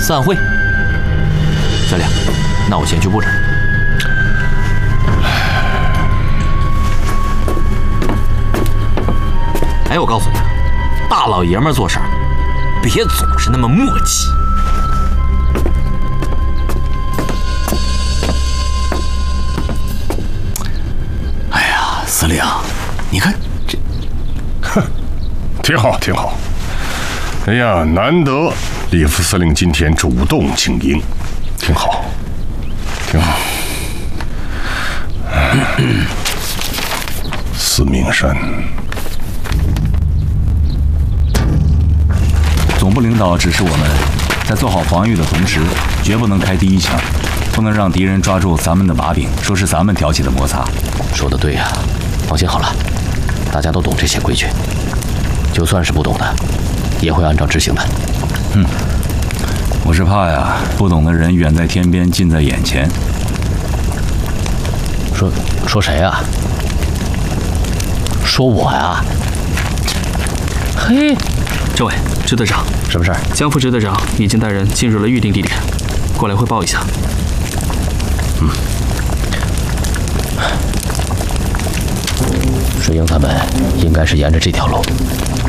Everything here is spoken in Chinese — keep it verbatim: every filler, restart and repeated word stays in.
散会。司令，那我先去布置。哎，我告诉你，大老爷们做事儿，别总是那么磨叽。 哎呀，司令，你看这， 哼，挺好，挺好。哎呀，难得李副司令今天主动请缨，挺好，挺好。司命山。 总部领导指示我们，在做好防御的同时，绝不能开第一枪，不能让敌人抓住咱们的把柄，说是咱们挑起的摩擦。 说得对呀，放心好了，大家都懂这些规矩，就算是不懂的，也会按照执行的。 嗯，我是怕呀，不懂的人远在天边，近在眼前。 说说谁啊？说我呀？嘿， 这位支队长， 什么事儿？ 江副支队长已经带人进入了预定地点，过来汇报一下。 嗯。水英他们应该是沿着这条路